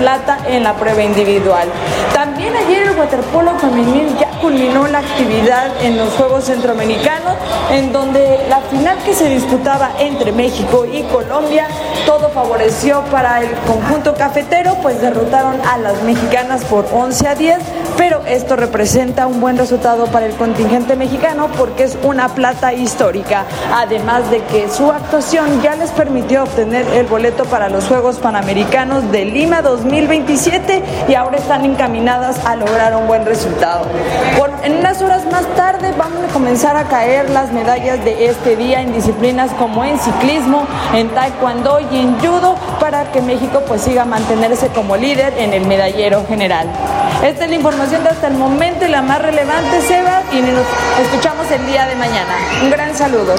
plata en la prueba individual. También ayer el waterpolo femenil ya culminó la actividad en los Juegos Centroamericanos, en donde la final que se disputaba entre México y Colombia, todo favoreció para el conjunto cafetero, pues derrotaron a las mexicanas por 11-10, pero esto representa un buen resultado para el contingente mexicano porque es una plata histórica, además de que su actuación ya les permitió obtener el boleto para los Juegos Panamericanos de Lima 2027 y ahora están encaminadas a lograr un buen resultado. En unas horas más tarde van a comenzar a caer las medallas de este día en disciplinas como en ciclismo, en taekwondo y en judo, para que México pues siga a mantenerse como líder en el medallero general. Esta es la información de hasta el momento y la más relevante, Seba, y nos escuchamos el día de mañana. Un gran saludo.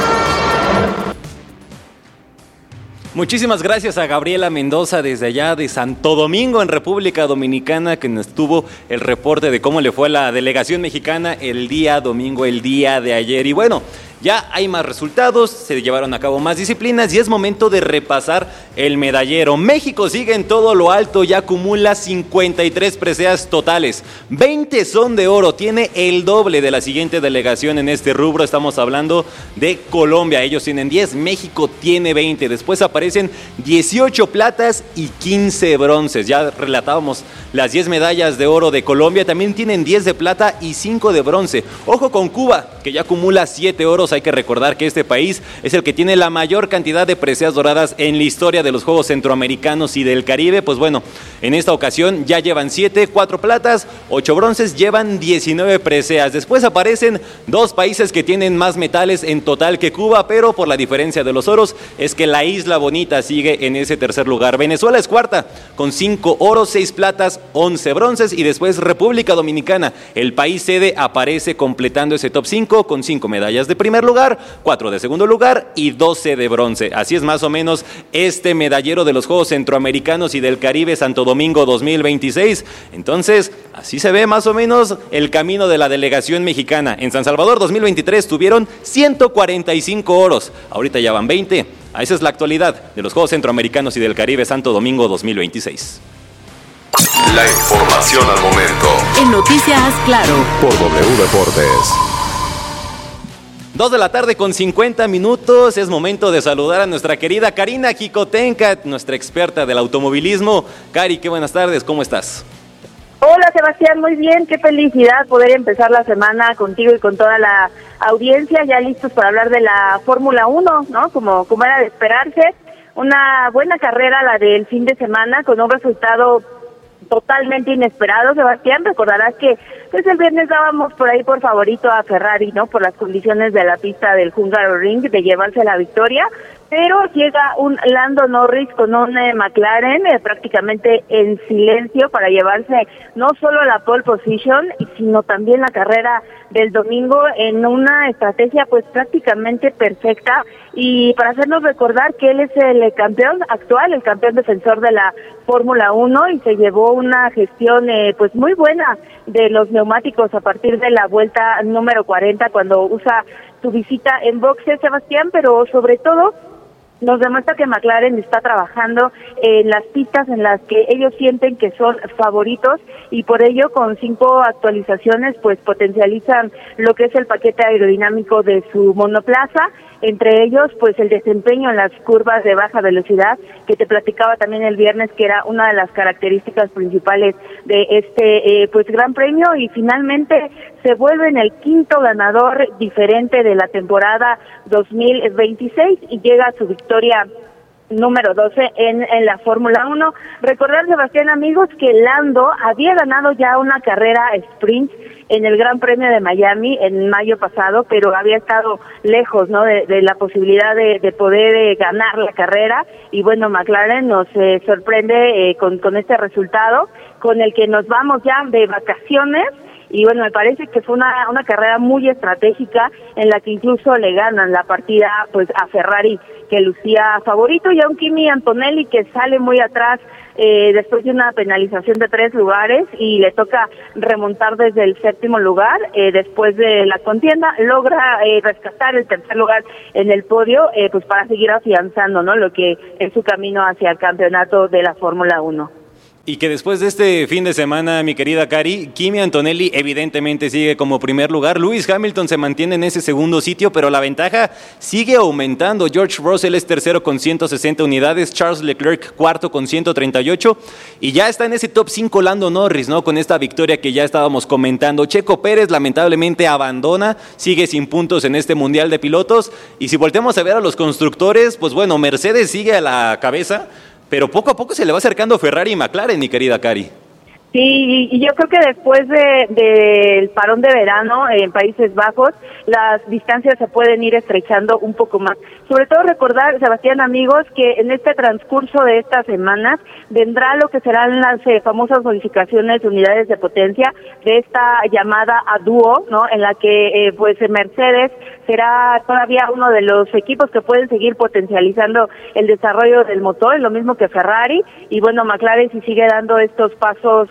Muchísimas gracias a Gabriela Mendoza desde allá de Santo Domingo en República Dominicana, que nos tuvo el reporte de cómo le fue a la delegación mexicana el día domingo, el día de ayer. Y bueno, ya hay más resultados, se llevaron a cabo más disciplinas y es momento de repasar el medallero. México sigue en todo lo alto, ya acumula 53 preseas totales, 20 son de oro, tiene el doble de la siguiente delegación en este rubro. Estamos hablando de Colombia, ellos tienen 10, México tiene 20, después aparecen 18 platas y 15 bronces. Ya relatábamos las 10 medallas de oro de Colombia, también tienen 10 de plata y 5 de bronce. Ojo con Cuba, que ya acumula 7 oros. Hay que recordar que este país es el que tiene la mayor cantidad de preseas doradas en la historia de los Juegos Centroamericanos y del Caribe. Pues bueno, en esta ocasión ya llevan 7, 4 platas, 8 bronces, llevan 19 preseas. Después aparecen dos países que tienen más metales en total que Cuba, pero por la diferencia de los oros es que la Isla Bonita sigue en ese tercer lugar. Venezuela es cuarta con 5 oros, 6 platas, 11 bronces, y después República Dominicana, el país sede, aparece completando ese top 5 con 5 medallas de primer lugar, 4 de segundo lugar y 12 de bronce. Así es más o menos este medallero de los Juegos Centroamericanos y del Caribe Santo Domingo 2026. Entonces, así se ve más o menos el camino de la delegación mexicana. En San Salvador 2023 tuvieron 145 oros, ahorita ya van 20. Esa es la actualidad de los Juegos Centroamericanos y del Caribe Santo Domingo 2026. La información al momento. En Noticias Claro. Por W Deportes. 2 de la tarde con 50 minutos, es momento de saludar a nuestra querida Karina Jicotenca, nuestra experta del automovilismo. Cari, qué buenas tardes, ¿cómo estás? Hola Sebastián, muy bien, qué felicidad poder empezar la semana contigo y con toda la audiencia, ya listos para hablar de la Fórmula 1, ¿no? Como era de esperarse, una buena carrera la del fin de semana con un resultado totalmente inesperado. Sebastián, recordarás que pues el viernes dábamos por ahí por favorito a Ferrari, ¿no? Por las condiciones de la pista del Hungaroring de llevarse la victoria, pero llega un Lando Norris con un McLaren prácticamente en silencio para llevarse no solo la pole position, sino también la carrera del domingo en una estrategia pues prácticamente perfecta, y para hacernos recordar que él es el campeón actual, el campeón defensor de la Fórmula 1, y se llevó una gestión pues muy buena de los neumáticos a partir de la vuelta número 40 cuando usa su visita en boxes, Sebastián, pero sobre todo nos demuestra que McLaren está trabajando en las pistas en las que ellos sienten que son favoritos, y por ello con 5 actualizaciones pues potencializan lo que es el paquete aerodinámico de su monoplaza, entre ellos pues el desempeño en las curvas de baja velocidad, que te platicaba también el viernes que era una de las características principales de este pues gran premio, y finalmente se vuelve en el quinto ganador diferente de la temporada 2026 y llega a su victoria número 12 en la Fórmula 1. Recordar, Sebastián, amigos, que Lando había ganado ya una carrera sprint en el Gran Premio de Miami en mayo pasado, pero había estado lejos, ¿no?, de la posibilidad de poder ganar la carrera, y bueno, McLaren nos sorprende con este resultado, con el que nos vamos ya de vacaciones. Y bueno, me parece que fue una carrera muy estratégica en la que incluso le ganan la partida pues a Ferrari, que lucía favorito, y a un Kimi Antonelli que sale muy atrás después de una penalización de 3 lugares, y le toca remontar desde el 7º lugar. Después de la contienda logra rescatar el 3er lugar en el podio, pues para seguir afianzando, ¿no?, lo que es su camino hacia el campeonato de la Fórmula 1. Y que después de este fin de semana, mi querida Cari, Kimi Antonelli evidentemente sigue como primer lugar. Lewis Hamilton se mantiene en ese segundo sitio, pero la ventaja sigue aumentando. George Russell es tercero con 160 unidades, Charles Leclerc cuarto con 138. Y ya está en ese top 5 Lando Norris, ¿no? Con esta victoria que ya estábamos comentando. Checo Pérez lamentablemente abandona, sigue sin puntos en este Mundial de Pilotos. Y si volteamos a ver a los constructores, pues bueno, Mercedes sigue a la cabeza, pero poco a poco se le va acercando Ferrari y McLaren, mi querida Cari. Sí, y yo creo que después del parón de verano en Países Bajos, las distancias se pueden ir estrechando un poco más. Sobre todo recordar, Sebastián, amigos, que en este transcurso de estas semanas vendrá lo que serán las famosas modificaciones de unidades de potencia de esta llamada a dúo, ¿no? En la que pues Mercedes será todavía uno de los equipos que pueden seguir potencializando el desarrollo del motor, lo mismo que Ferrari, y bueno, McLaren si sigue dando estos pasos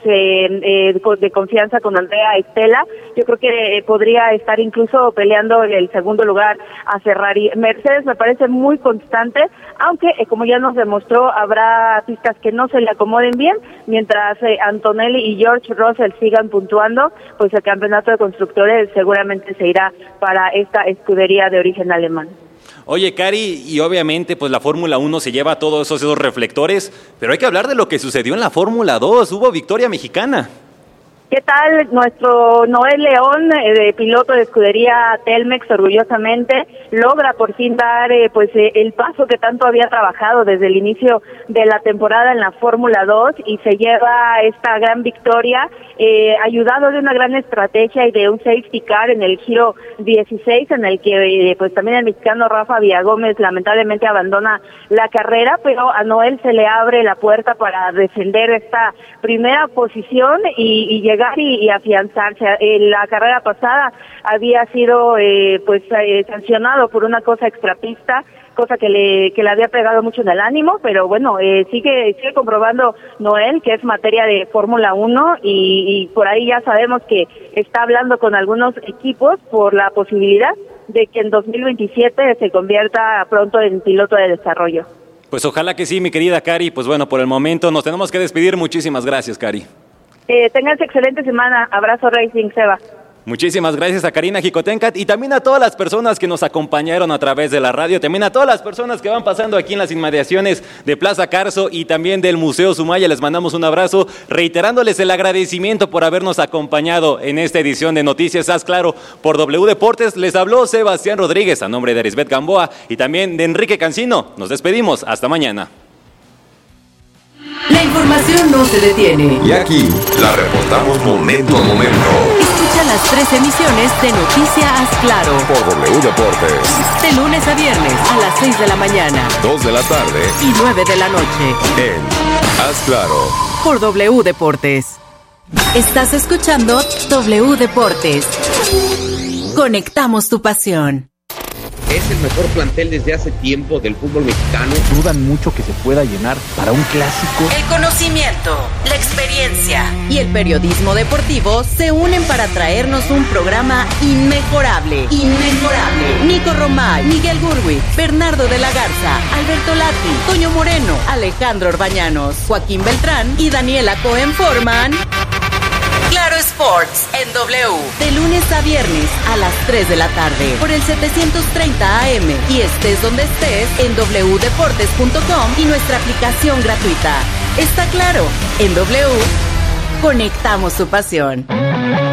de confianza con Andrea Estela, yo creo que podría estar incluso peleando el segundo lugar a Ferrari. Mercedes me parece muy constante, aunque como ya nos demostró, habrá pistas que no se le acomoden bien, mientras Antonelli y George Russell sigan puntuando, pues el campeonato de constructores seguramente se irá para esta escudería de origen alemán. Oye, Cari, y obviamente pues la Fórmula 1 se lleva todos esos reflectores, pero hay que hablar de lo que sucedió en la Fórmula 2, hubo victoria mexicana. ¿Qué tal nuestro Noel León, de piloto de escudería Telmex, orgullosamente logra por fin dar el paso que tanto había trabajado desde el inicio de la temporada en la Fórmula 2 y se lleva esta gran victoria, ayudado de una gran estrategia y de un safety car en el giro 16, en el que pues también el mexicano Rafa Villagómez lamentablemente abandona la carrera, pero a Noel se le abre la puerta para defender esta primera posición y llegar y afianzarse. La carrera pasada había sido sancionado por una cosa extrapista, cosa que le había pegado mucho en el ánimo, pero bueno, sigue comprobando Noel que es materia de Fórmula 1 y por ahí ya sabemos que está hablando con algunos equipos por la posibilidad de que en 2027 se convierta pronto en piloto de desarrollo. Pues ojalá que sí, mi querida Cari. Pues bueno, por el momento nos tenemos que despedir. Muchísimas gracias, Cari. Tengan excelente semana. Abrazo Racing, Seba. Muchísimas gracias a Karina Jicotencat y también a todas las personas que nos acompañaron a través de la radio, también a todas las personas que van pasando aquí en las inmediaciones de Plaza Carso y también del Museo Sumaya. Les mandamos un abrazo, reiterándoles el agradecimiento por habernos acompañado en esta edición de Noticias Haz Claro por W Deportes. Les habló Sebastián Rodríguez a nombre de Arisbet Gamboa y también de Enrique Cancino. Nos despedimos, hasta mañana. La información no se detiene. Y aquí la reportamos momento a momento. Escucha las 3 emisiones de Noticias Haz Claro Por W Deportes. de lunes a viernes a las 6 de la mañana 2 de la tarde. y 9 de la noche En Haz Claro. por W Deportes. Estás escuchando W Deportes. Conectamos tu pasión. Es el mejor plantel desde hace tiempo del fútbol mexicano. Dudan mucho que se pueda llenar para un clásico. El conocimiento, la experiencia y el periodismo deportivo se unen para traernos un programa inmejorable. Nico Romay, Miguel Gurwitz, Bernardo de la Garza, Alberto Lati, Toño Moreno, Alejandro Orbañanos, Joaquín Beltrán y Daniela Cohen forman Claro Sports en W, de lunes a viernes a las 3 de la tarde por el 730 AM y estés donde estés en wdeportes.com y nuestra aplicación gratuita. Está claro, en W conectamos tu pasión.